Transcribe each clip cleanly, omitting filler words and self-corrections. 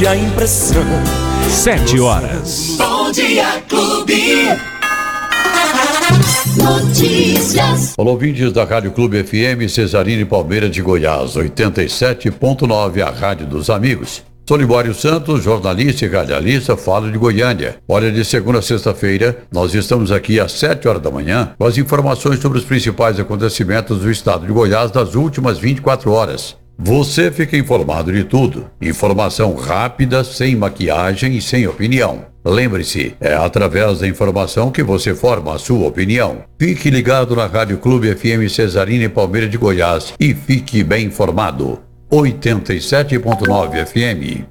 somente a impressão. 7 horas. Bom Dia Clube. Notícias. Olá, ouvintes da Rádio Clube FM, Cesarine Palmeira de Goiás, 87.9, a rádio dos amigos. Sou Libório Santos, jornalista e radialista, falo de Goiânia. Olha, de segunda a sexta-feira, nós estamos aqui às 7 horas da manhã com as informações sobre os principais acontecimentos do estado de Goiás das últimas 24 horas. Você fica informado de tudo. Informação rápida, sem maquiagem e sem opinião. Lembre-se, é através da informação que você forma a sua opinião. Fique ligado na Rádio Clube FM Cesarine Palmeira de Goiás e fique bem informado. 87.9 FM.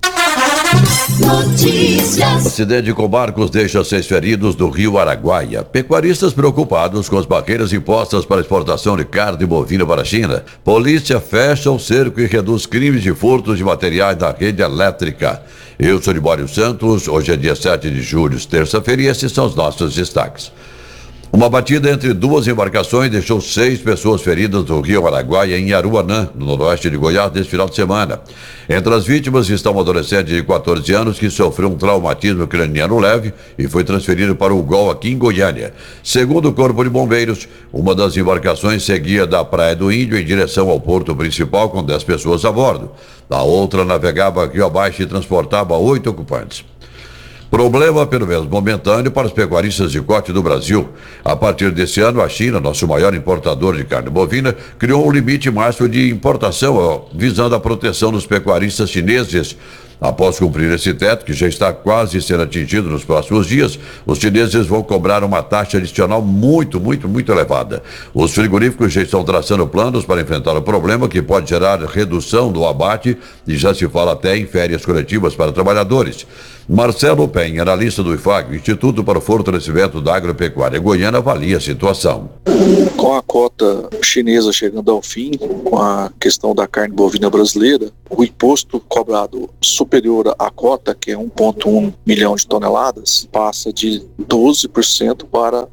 Notícias. Acidente com barcos deixa 6 feridos do Rio Araguaia. Pecuaristas preocupados com as barreiras impostas para exportação de carne bovina para a China. Polícia fecha o cerco e reduz crimes de furtos de materiais na rede elétrica. Eu sou Libório Santos, hoje é dia 7 de julho, terça-feira, e esses são os nossos destaques. Uma batida entre duas embarcações deixou 6 pessoas feridas no Rio Araguaia, em Aruanã, no noroeste de Goiás, neste final de semana. Entre as vítimas está um adolescente de 14 anos que sofreu um traumatismo craniano leve e foi transferido para o GOL aqui em Goiânia. Segundo o Corpo de Bombeiros, uma das embarcações seguia da Praia do Índio em direção ao porto principal com 10 pessoas a bordo. A outra navegava rio abaixo e transportava 8 ocupantes. Problema, pelo menos momentâneo, para os pecuaristas de corte do Brasil. A partir desse ano, a China, nosso maior importador de carne bovina, criou um limite máximo de importação, visando a proteção dos pecuaristas chineses. Após cumprir esse teto, que já está quase sendo atingido nos próximos dias, os chineses vão cobrar uma taxa adicional muito elevada. Os frigoríficos já estão traçando planos para enfrentar o problema, que pode gerar redução do abate, e já se fala até em férias coletivas para trabalhadores. Marcelo Penha, analista do IFAG, Instituto para o Fortalecimento da Agropecuária Goiana, avalia a situação. Com a cota chinesa chegando ao fim, com a questão da carne bovina brasileira, o imposto cobrado superior à cota, que é 1,1 milhão de toneladas, passa de 12% para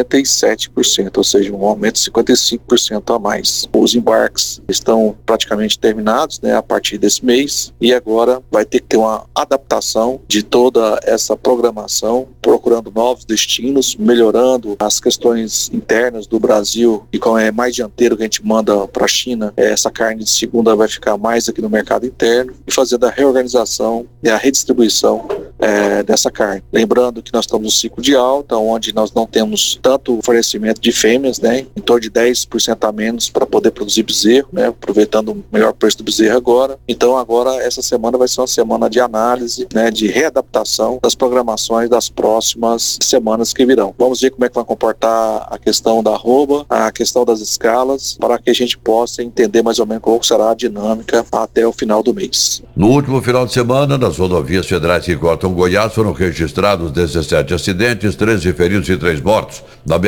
67%, ou seja, um aumento de 55% a mais. Os embarques estão praticamente terminados, a partir desse mês, e agora vai ter que ter uma adaptação de toda essa programação, procurando novos destinos, melhorando as questões internas do Brasil, e como é mais dianteiro que a gente manda para a China, essa carne de segunda vai ficar mais aqui no mercado interno, e fazendo a reorganização e a redistribuição dessa carne. Lembrando que nós estamos no ciclo de alta, onde nós não temos tanto fornecimento de fêmeas, em torno de 10% a menos para poder produzir bezerro, aproveitando o melhor preço do bezerro agora. Então agora essa semana vai ser uma semana de análise, de readaptação das programações das próximas semanas que virão. Vamos ver como é que vai comportar a questão da arroba, a questão das escalas, para que a gente possa entender mais ou menos qual será a dinâmica até o final do mês. No último final de semana, nas rodovias federais que cortam Goiás, foram registrados 17 acidentes, 13 feridos e 3 mortos. Na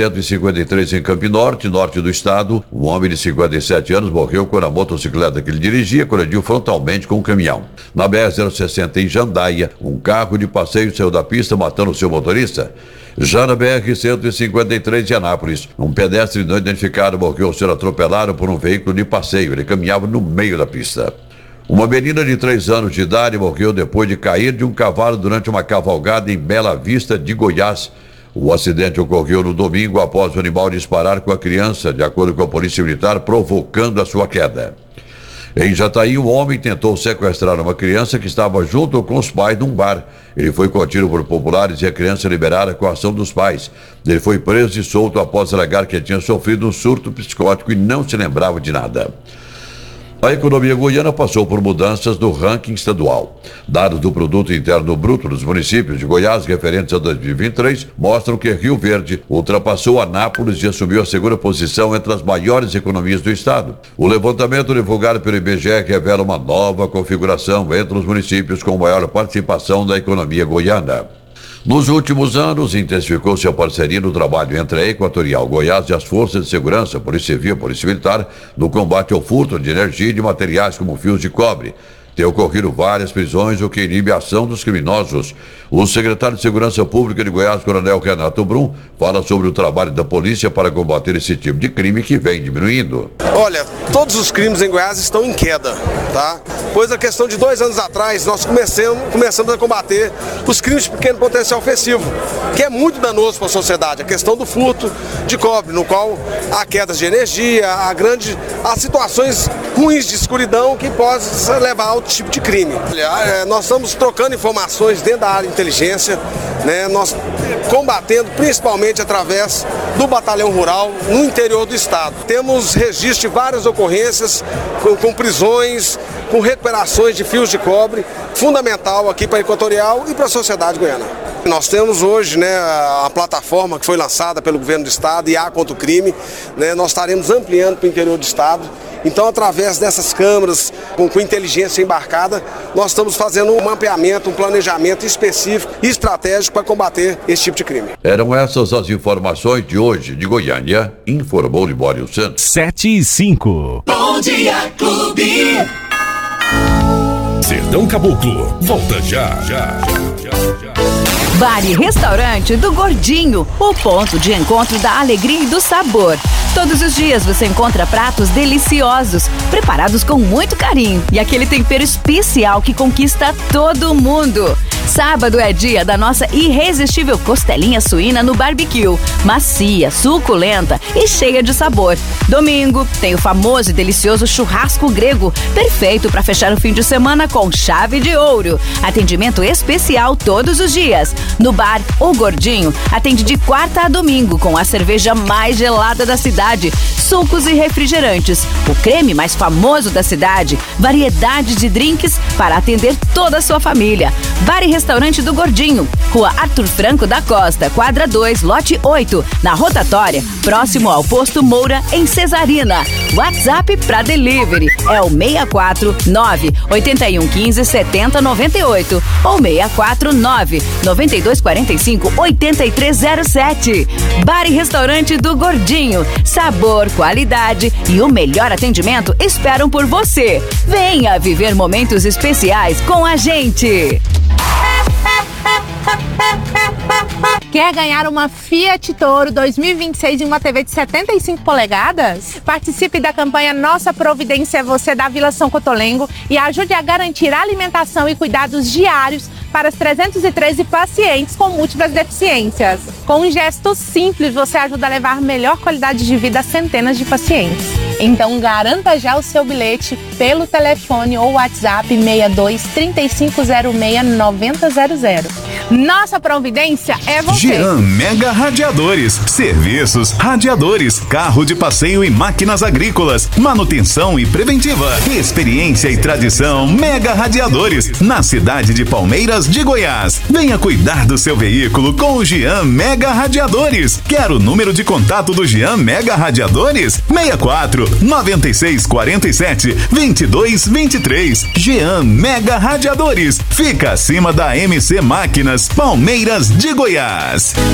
BR-153 em Campo Norte, norte do estado, um homem de 57 anos morreu quando a motocicleta que ele dirigia colidiu frontalmente com um caminhão. Na BR-060 em Jandaia, um carro de passeio saiu da pista matando seu motorista. Já na BR-153 em Anápolis, um pedestre não identificado morreu ao ser atropelado por um veículo de passeio. Ele caminhava no meio da pista. Uma menina de 3 anos de idade morreu depois de cair de um cavalo durante uma cavalgada em Bela Vista de Goiás. O acidente ocorreu no domingo após o animal disparar com a criança, de acordo com a Polícia Militar, provocando a sua queda. Em Jataí, um homem tentou sequestrar uma criança que estava junto com os pais num bar. Ele foi contido por populares e a criança liberada com a ação dos pais. Ele foi preso e solto após alegar que tinha sofrido um surto psicótico e não se lembrava de nada. A economia goiana passou por mudanças no ranking estadual. Dados do Produto Interno Bruto dos municípios de Goiás referentes a 2023 mostram que Rio Verde ultrapassou Anápolis e assumiu a segunda posição entre as maiores economias do estado. O levantamento divulgado pelo IBGE revela uma nova configuração entre os municípios com maior participação da economia goiana. Nos últimos anos, intensificou-se a parceria no trabalho entre a Equatorial Goiás e as forças de segurança, Polícia Civil e Polícia Militar, no combate ao furto de energia e de materiais como fios de cobre. Tem ocorrido várias prisões, o que inibe a ação dos criminosos. O secretário de Segurança Pública de Goiás, Coronel Renato Brum, fala sobre o trabalho da polícia para combater esse tipo de crime que vem diminuindo. Olha, todos os crimes em Goiás estão em queda, tá? Pois a questão de 2 anos atrás, nós começamos a combater os crimes de pequeno potencial ofensivo, que é muito danoso para a sociedade. A questão do furto de cobre, no qual há quedas de energia, há situações ruins de escuridão que podem levar a outro tipo de crime. Nós estamos trocando informações dentro da área de inteligência, né? Nós combatendo principalmente através do batalhão rural no interior do estado. Temos registro de várias ocorrências com prisões, com recuperações de fios de cobre, fundamental aqui para a Equatorial e para a sociedade goiana. Nós temos hoje, né, a plataforma que foi lançada pelo governo do estado, IA contra o crime, né? Nós estaremos ampliando para o interior do estado. Então, através dessas câmeras, com inteligência embarcada, nós estamos fazendo um mapeamento, um planejamento específico e estratégico para combater esse tipo de crime. Eram essas as informações de hoje de Goiânia, informou Libório Santos. 7:05. Bom Dia Clube. Sertão Caboclo, volta já. Bar e Restaurante do Gordinho, o ponto de encontro da alegria e do sabor. Todos os dias você encontra pratos deliciosos, preparados com muito carinho e aquele tempero especial que conquista todo mundo. Sábado é dia da nossa irresistível costelinha suína no barbecue, macia, suculenta e cheia de sabor. Domingo tem o famoso e delicioso churrasco grego, perfeito para fechar o fim de semana com chave de ouro. Atendimento especial todos os dias. No bar O Gordinho, atende de quarta a domingo com a cerveja mais gelada da cidade, sucos e refrigerantes, o creme mais famoso da cidade, variedade de drinks para atender toda a sua família. Bar e Restaurante do Gordinho, Rua Arthur Franco da Costa, quadra 2, lote 8, na Rotatória, próximo ao Posto Moura, em Cesarina. WhatsApp para delivery é o 649 8115 7098 ou 649 9245 8307. Bar e Restaurante do Gordinho, sabor, qualidade e o melhor atendimento esperam por você. Venha viver momentos especiais com a gente. Quer ganhar uma Fiat Toro 2026 em uma TV de 75 polegadas? Participe da campanha Nossa Providência é Você da Vila São Cotolengo e ajude a garantir alimentação e cuidados diários para os 313 pacientes com múltiplas deficiências. Com um gesto simples, você ajuda a levar melhor qualidade de vida a centenas de pacientes. Então garanta já o seu bilhete pelo telefone ou WhatsApp 62 3506 9000. Nossa Providência é você. Jean Mega Radiadores, serviços, radiadores, carro de passeio e máquinas agrícolas, manutenção e preventiva, experiência e tradição. Mega Radiadores, na cidade de Palmeiras de Goiás. Venha cuidar do seu veículo com o Jean Mega Radiadores. Quer o número de contato do Jean Mega Radiadores? 64 96 47 22 23. Jean Mega Radiadores, fica acima da MC Máquinas, Palmeiras de Goiás.